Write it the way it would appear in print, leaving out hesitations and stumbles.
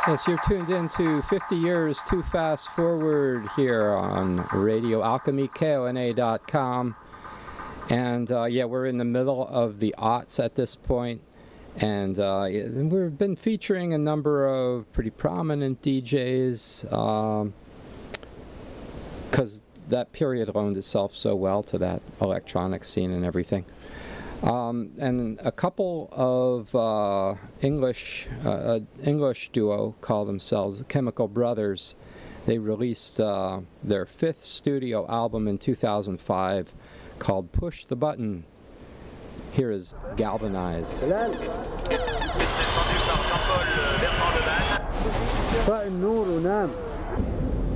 Yes, you're tuned in to 50 Years Too Fast Forward here on Radio Alchemy, KONA.com. And we're in the middle of the aughts at this point. And we've been featuring a number of pretty prominent DJs because that period loaned itself so well to that electronic scene and everything. And a couple of English duo call themselves the Chemical Brothers. They released their fifth studio album in 2005 called Push the Button. Here is Galvanize. النور ونام